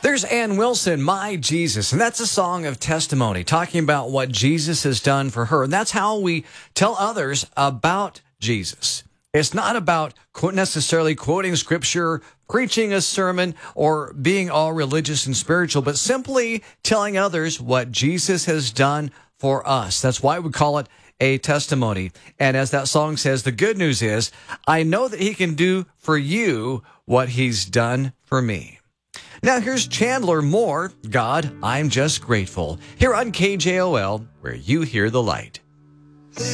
There's Ann Wilson, My Jesus, and that's a song of testimony, talking about what Jesus has done for her. And that's how we tell others about Jesus. It's not about necessarily quoting scripture, preaching a sermon, or being all religious and spiritual, but simply telling others what Jesus has done for us. That's why we call it a testimony. And as that song says, the good news is, I know that he can do for you what he's done for me. Now here's Chandler Moore, God, I'm Just Grateful, here on KJOL, where you hear the light.